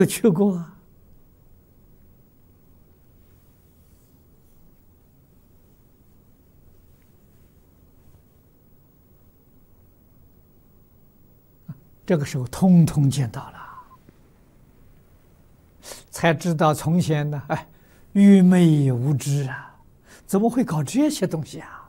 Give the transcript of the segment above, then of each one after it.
有去过啊。这个时候通通见到了，才知道从前呢，哎，愚昧无知啊，怎么会搞这些东西啊？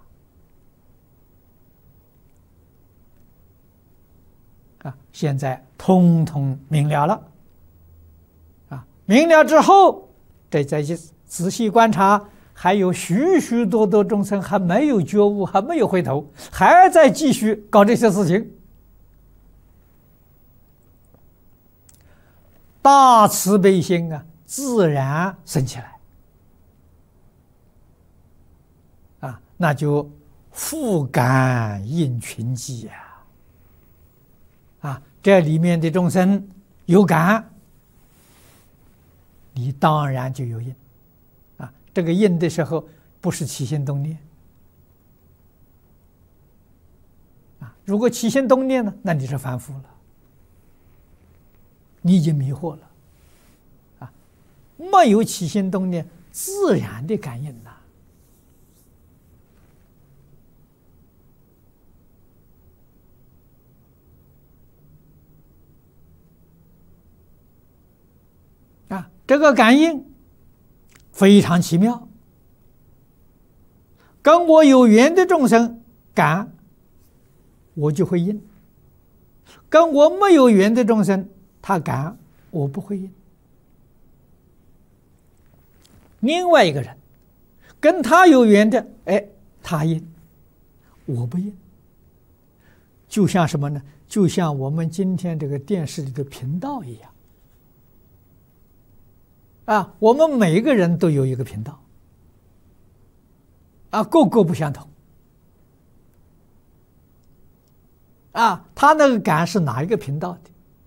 现在通通明了了，明了之后，这再去仔细观察，还有许许多多众生还没有觉悟，还没有回头，还在继续搞这些事情。大慈悲心啊，自然生起来，那就复感应群集这里面的众生有感，你当然就有应这个应的时候，不是起心动念如果起心动念呢，那你是凡夫了。你已经迷惑了，没有起心动念，自然的感应这个感应非常奇妙。跟我有缘的众生感，我就会应；跟我没有缘的众生，他感我不会应。另外一个人跟他有缘的，哎，他应，我不应。就像什么呢？就像我们今天这个电视里的频道一样我们每个人都有一个频道个个不相同他那个感是哪一个频道的？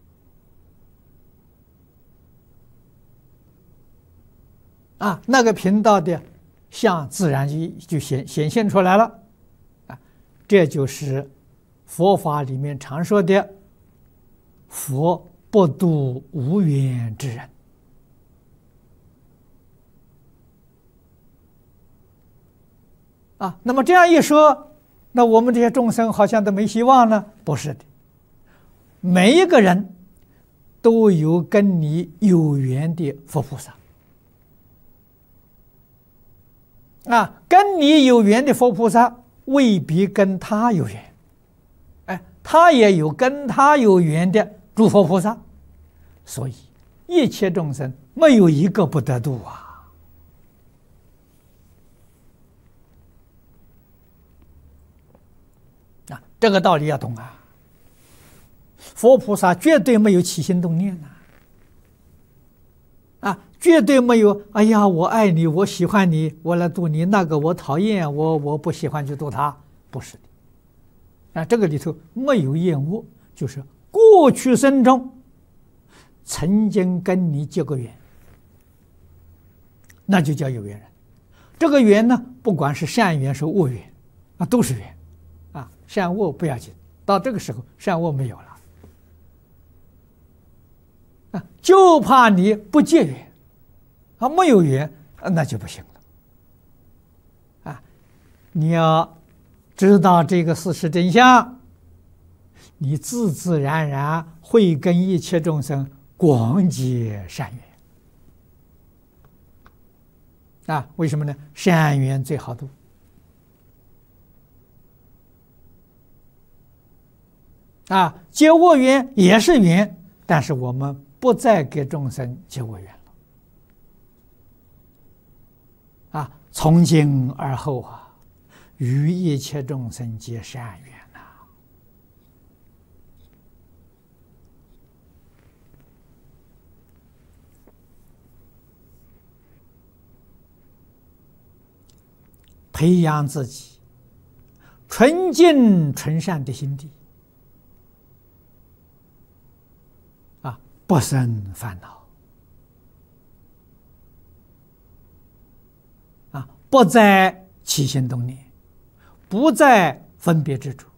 那个频道的相自然就显现出来了这就是佛法里面常说的佛不度无缘之人那么这样一说，那我们这些众生好像都没希望呢？不是的，每一个人都有跟你有缘的佛菩萨跟你有缘的佛菩萨未必跟他有缘，他也有跟他有缘的诸佛菩萨，所以一切众生没有一个不得度这个道理要懂佛菩萨绝对没有起心动念绝对没有哎呀我爱你，我喜欢你，我来度你，那个我讨厌，我不喜欢去度他，不是的这个里头没有厌恶，就是过去生中曾经跟你结过缘，那就叫有缘人。这个缘呢，不管是善缘是恶缘都是缘善恶不要紧，到这个时候善恶没有了就怕你不结缘没有缘那就不行了你要知道这个事实真相，你自自然然会跟一切众生广结善缘为什么呢？善缘最好度结恶缘也是缘，但是我们不再给众生结恶缘了从今而后与一切众生结善缘培养自己纯净纯善的心地不生烦恼不再起心动念，不再分别执着